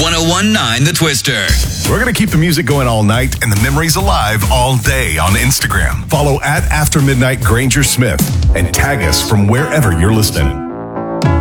1019 The Twister. We're going to keep the music going all night and the memories alive all day on Instagram. Follow at After Midnight Granger Smith and tag us from wherever you're listening.